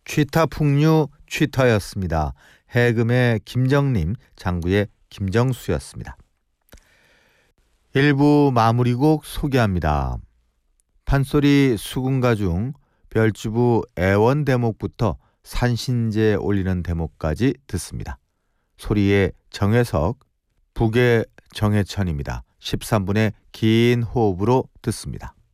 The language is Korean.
취타 풍류 취타였습니다. 해금의 김정림, 장구의 김정수였습니다. 1부 마무리곡 소개합니다. 판소리 수군가 중 별주부 애원 대목부터 산신제 올리는 대목까지 듣습니다. 소리의 정혜석, 북의 정혜천입니다. 13분의 긴 호흡으로 듣습니다.